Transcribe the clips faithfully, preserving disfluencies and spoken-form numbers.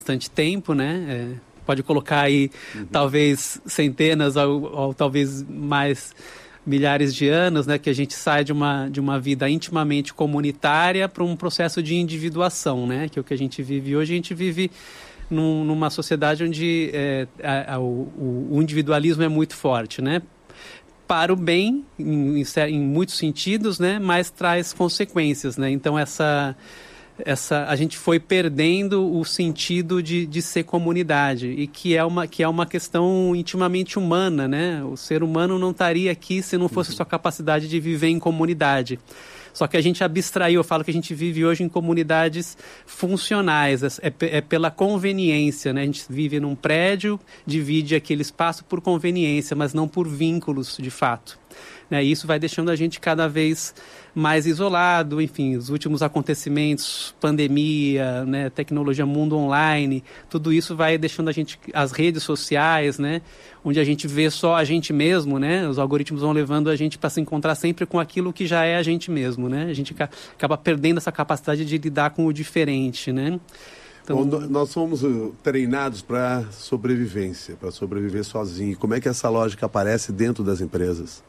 bastante tempo, né? É, pode colocar aí uhum. talvez centenas ou, ou talvez mais milhares de anos, né? Que a gente sai de uma, de uma vida intimamente comunitária para um processo de individuação, né? Que é o que a gente vive hoje. A gente vive num, numa sociedade onde é, a, a, o, o individualismo é muito forte, né? Para o bem, em, em muitos sentidos, né? Mas traz consequências, né? Então, essa... Essa, a gente foi perdendo o sentido de, de ser comunidade, e que é, uma, que é uma questão intimamente humana, né? O ser humano não estaria aqui se não fosse a sua capacidade de viver em comunidade. Só que a gente abstraiu, eu falo que a gente vive hoje em comunidades funcionais, é, é pela conveniência, né? A gente vive num prédio, divide aquele espaço por conveniência, mas não por vínculos de fato. Né? E isso vai deixando a gente cada vez mais isolado, enfim, os últimos acontecimentos, pandemia, né, tecnologia, mundo online, tudo isso vai deixando a gente, as redes sociais, né, onde a gente vê só a gente mesmo, né, os algoritmos vão levando a gente para se encontrar sempre com aquilo que já é a gente mesmo, né, a gente acaba perdendo essa capacidade de lidar com o diferente, né. Então... Bom, nós somos treinados para sobrevivência, para sobreviver sozinho. Como é que essa lógica aparece dentro das empresas?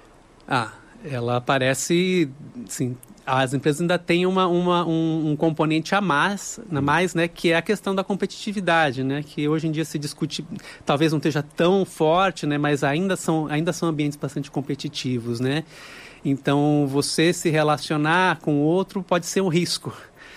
Ah, ela aparece, sim, as empresas ainda têm uma, uma, um, um componente a mais, a mais, né, que é a questão da competitividade, né, que hoje em dia se discute, talvez não esteja tão forte, né, mas ainda são, ainda são ambientes bastante competitivos, né, então você se relacionar com o outro pode ser um risco,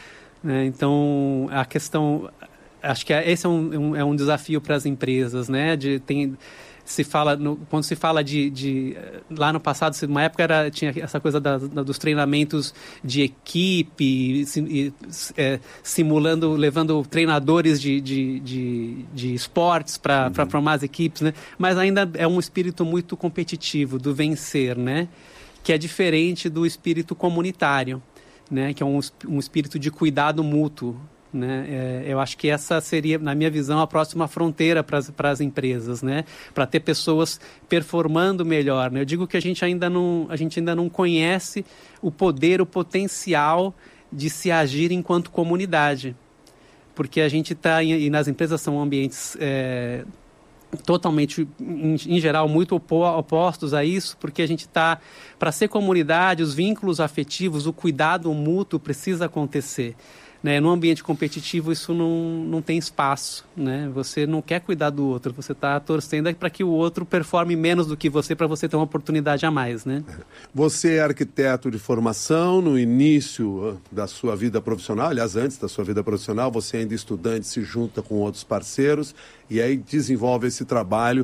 né, então a questão, acho que esse é um, um, é um desafio para as empresas, né, de, tem... Se fala, no, quando se fala de, de... Lá no passado, uma época era, tinha essa coisa da, da, dos treinamentos de equipe, sim, é, simulando, levando treinadores de, de, de, de esportes para uhum. para formar as equipes, né? Mas ainda é um espírito muito competitivo, do vencer, né? Que é diferente do espírito comunitário, né? Que é um, um espírito de cuidado mútuo. Né? É, eu acho que essa seria, na minha visão, a próxima fronteira para as empresas, né? Para ter pessoas performando melhor, né? Eu digo que a gente, ainda não, a gente ainda não conhece o poder, o potencial de se agir enquanto comunidade, porque a gente está, e nas empresas são ambientes é, totalmente, em, em geral, muito opo, opostos a isso, porque a gente está, para ser comunidade, os vínculos afetivos, o cuidado mútuo precisa acontecer. Né? No ambiente competitivo isso não, não tem espaço, né? Você não quer cuidar do outro, você está torcendo para que o outro performe menos do que você, para você ter uma oportunidade a mais, né? Você é arquiteto de formação, no início da sua vida profissional, aliás, antes da sua vida profissional, você ainda estudante, se junta com outros parceiros e aí desenvolve esse trabalho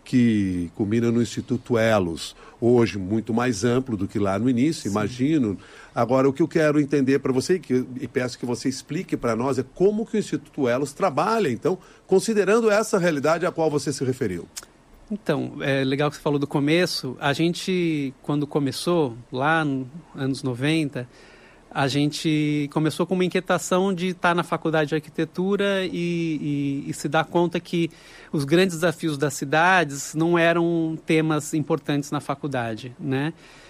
que culmina no Instituto Elos, hoje muito mais amplo do que lá no início, sim, imagino. Agora, o que eu quero entender para você, que, e peço que você explique para nós, é como que o Instituto Elos trabalha, então, considerando essa realidade a qual você se referiu. Então, é legal que você falou do começo. A gente, quando começou, lá nos anos noventa, a gente começou com uma inquietação de estar na faculdade de arquitetura e, e, e se dar conta que os grandes desafios das cidades não eram temas importantes na faculdade, né?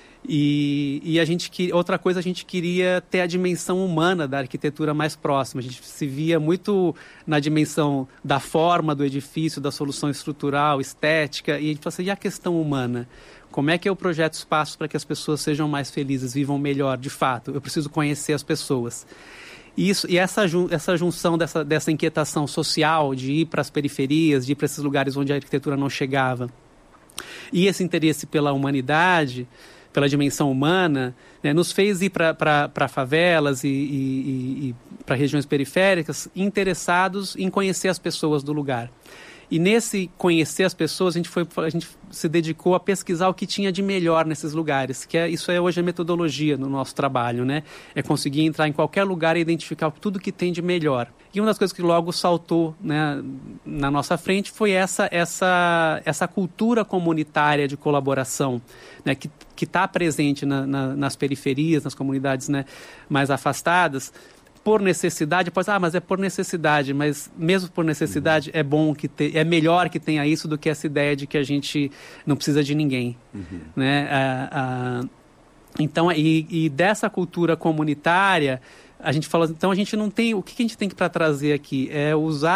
E, e a gente, outra coisa, a gente queria ter a dimensão humana da arquitetura mais próxima. A gente se via muito na dimensão da forma do edifício, da solução estrutural, estética, e a gente falou assim, e a questão humana? Como é que eu projeto espaços para que as pessoas sejam mais felizes, vivam melhor, de fato? Eu preciso conhecer as pessoas. E, isso, e essa, essa junção dessa, dessa inquietação social, de ir para as periferias, de ir para esses lugares onde a arquitetura não chegava, e esse interesse pela humanidade, pela dimensão humana, né, nos fez ir para favelas e, e, e para regiões periféricas interessados em conhecer as pessoas do lugar. E nesse conhecer as pessoas, a gente, foi, a gente se dedicou a pesquisar o que tinha de melhor nesses lugares, que é, isso é hoje a metodologia no nosso trabalho, né? É conseguir entrar em qualquer lugar e identificar tudo que tem de melhor. E uma das coisas que logo saltou, né, na nossa frente foi essa, essa, essa cultura comunitária de colaboração, né, que está presente na, na, nas periferias, nas comunidades, né, mais afastadas, por necessidade. Pode ah, mas é por necessidade, mas mesmo por necessidade, uhum, é bom que te, é melhor que tenha isso do que essa ideia de que a gente não precisa de ninguém, uhum, né? Ah, ah, então, e, e dessa cultura comunitária a gente falou, então a gente não tem, o que a gente tem para trazer aqui é usar